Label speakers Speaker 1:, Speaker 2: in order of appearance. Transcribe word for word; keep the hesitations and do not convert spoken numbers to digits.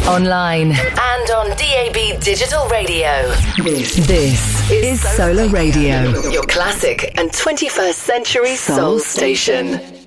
Speaker 1: online, and on D A B Digital Radio. This, this is Solar Radio, your classic and twenty-first century soul station.